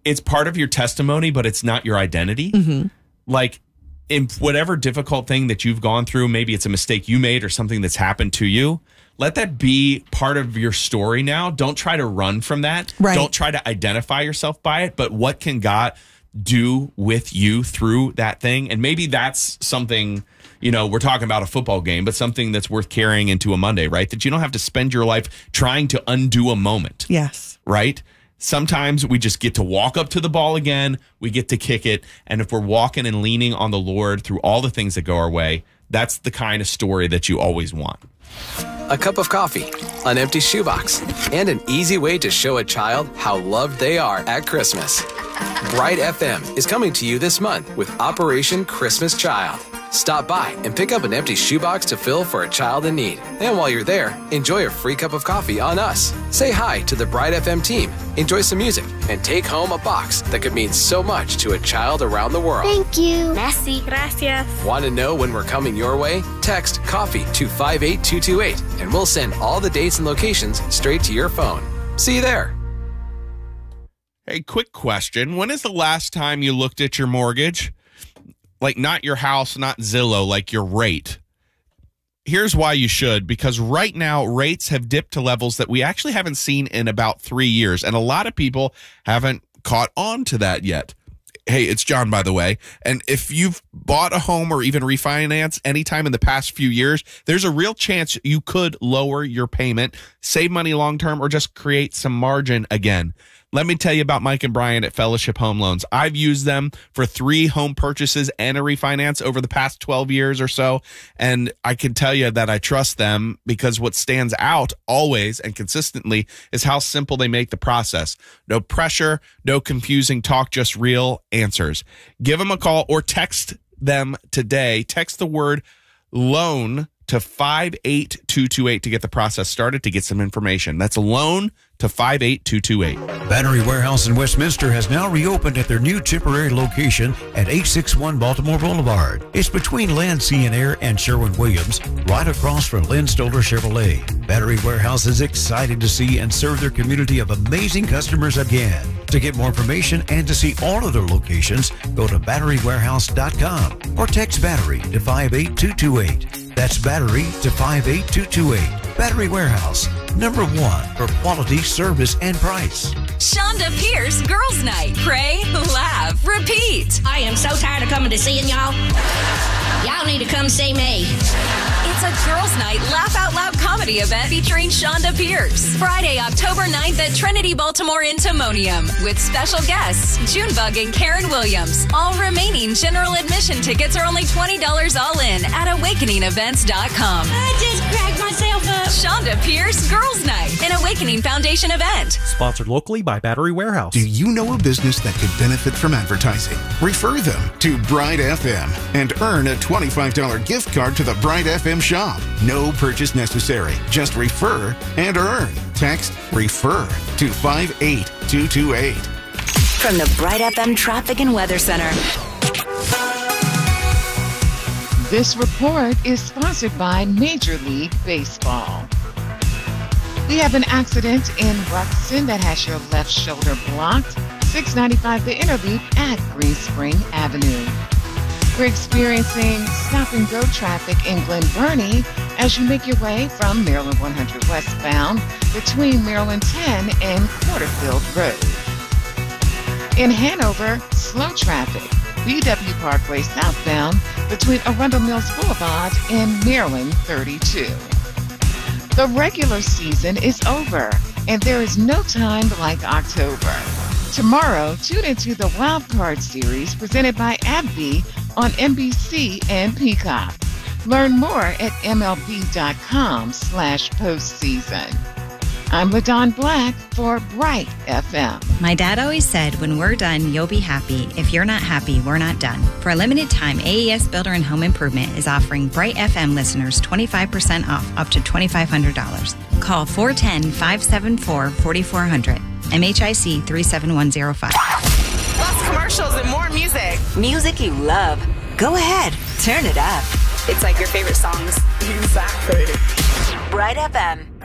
it's part of your testimony, but it's not your identity. Mm-hmm. Like, in whatever difficult thing that you've gone through, maybe it's a mistake you made or something that's happened to you, let that be part of your story now. Don't try to run from that. Right. Don't try to identify yourself by it. But what can God do with you through that thing? And maybe that's something, we're talking about a football game, but something that's worth carrying into a Monday, right? That you don't have to spend your life trying to undo a moment. Yes. Right? Sometimes we just get to walk up to the ball again. We get to kick it. And if we're walking and leaning on the Lord through all the things that go our way, that's the kind of story that you always want. A cup of coffee, an empty shoebox, and an easy way to show a child how loved they are at Christmas. Bright FM is coming to you this month with Operation Christmas Child. Stop by and pick up an empty shoebox to fill for a child in need. And while you're there, enjoy a free cup of coffee on us. Say hi to the Bright FM team, enjoy some music, and take home a box that could mean so much to a child around the world. Thank you. Merci. Gracias. Want to know when we're coming your way? Text COFFEE to 58228 and we'll send all the dates and locations straight to your phone. See you there. Hey, quick question. When is the last time you looked at your mortgage? Like, not your house, not Zillow, like your rate. Here's why you should, because right now rates have dipped to levels that we actually haven't seen in about 3 years. And a lot of people haven't caught on to that yet. Hey, it's John, by the way. And if you've bought a home or even refinance anytime in the past few years, there's a real chance you could lower your payment, save money long term, or just create some margin again. Let me tell you about Mike and Brian at Fellowship Home Loans. I've used them for 3 home purchases and a refinance over the past 12 years or so. And I can tell you that I trust them because what stands out always and consistently is how simple they make the process. No pressure, no confusing talk, just real answers. Give them a call or text them today. Text the word loan to 58228 to get the process started, to get some information. That's loan to 58228. Battery Warehouse in Westminster has now reopened at their new temporary location at 861 Baltimore Boulevard. It's between Land, Sea and Air and Sherwin-Williams, right across from Lynn Stoller Chevrolet. Battery Warehouse is excited to see and serve their community of amazing customers again. To get more information and to see all of their locations, go to batterywarehouse.com or text battery to 58228. That's battery to 58228. Battery Warehouse, #1 for quality, service, and price. Shonda Pierce Girls Night. Pray, laugh, repeat. I am so tired of coming to seeing y'all. Y'all need to come see me. It's a Girls Night Laugh Out Loud comedy event featuring Shonda Pierce. Friday, October 9th at Trinity Baltimore in Timonium with special guests Junebug and Karen Williams. All remaining general admission tickets are only $20 all in at awakeningevents.com. I just cracked myself up. Shonda Pierce Girls Night, an Awakening Foundation event. Sponsored locally by Battery Warehouse. Do you know a business that could benefit from advertising? Refer them to Bright FM and earn a $25 gift card to the Bright FM shop. No purchase necessary. Just refer and earn. Text REFER to 58228. From the Bright FM Traffic and Weather Center. This report is sponsored by Major League Baseball. We have an accident in Buxton that has your left shoulder blocked. 695 the Interloop at Green Spring Avenue. We're experiencing stop-and-go traffic in Glen Burnie as you make your way from Maryland 100 westbound between Maryland 10 and Porterfield Road. In Hanover, slow traffic, BW Parkway southbound between Arundel Mills Boulevard and Maryland 32. The regular season is over, and there is no time like October. Tomorrow, tune into the Wild Card Series presented by AbbVie on NBC and Peacock. Learn more at MLB.com/postseason. I'm LaDon Black for Bright FM. My dad always said, when we're done, you'll be happy. If you're not happy, we're not done. For a limited time, AES Builder and Home Improvement is offering Bright FM listeners 25% off up to $2,500. Call 410-574-4400. MHIC 37105. Less commercials and more music. Music you love. Go ahead. Turn it up. It's like your favorite songs. Exactly. Bright FM.